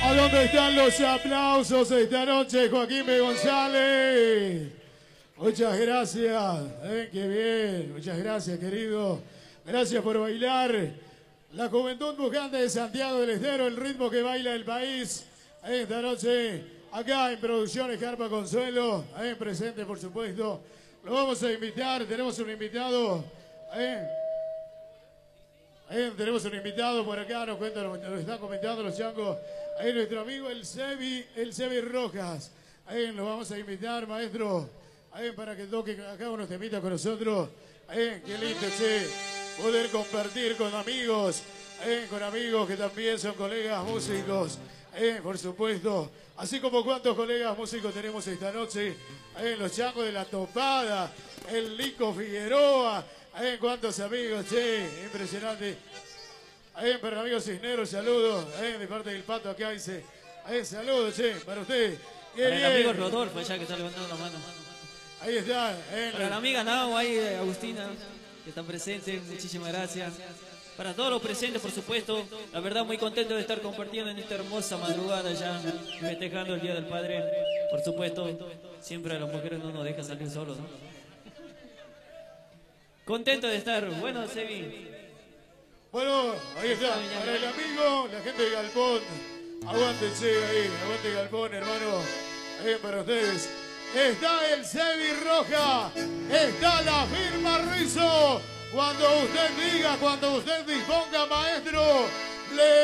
¿A dónde están los aplausos esta noche, Joaquín B. González? Muchas gracias. Qué bien. Muchas gracias, querido. Gracias por bailar. La juventud pujante de Santiago del Estero, el ritmo que baila el país. Esta noche, acá en Producciones Carpa Consuelo, presente, por supuesto. Lo vamos a invitar. Tenemos un invitado. Tenemos un invitado por acá, nos están comentando los changos. Ahí nuestro amigo el Sebi Rojas. Lo vamos a invitar, maestro, para que toque acá unos temitas con nosotros. Qué lindo, che, poder compartir con amigos que también son colegas músicos, por supuesto. Así como cuántos colegas músicos tenemos esta noche, los changos de La Topada, el Lico Figueroa. Cuántos amigos, che, impresionante. Para el amigo Cisneros, saludos. De parte del Pato acá dice, saludos, che, para usted. Qué para bien. el amigo Rodolfo, allá que está levantando la mano. Ahí está. Para la amiga Nao, ahí, Agustina, que están presentes, muchísimas gracias. Para todos los presentes, por supuesto, la verdad muy contento de estar compartiendo en esta hermosa madrugada ya, festejando el Día del Padre. Por supuesto, siempre a las mujeres no nos dejan salir solos, ¿no? Contento de estar. Bueno, Sebi. Bueno, ahí está. Para el amigo, la gente de Galpón. Aguántense ahí, aguante Galpón, hermano. Para ustedes. Está el Sebi Roja. Está la firma Rizo. Cuando usted diga, cuando usted disponga, maestro, le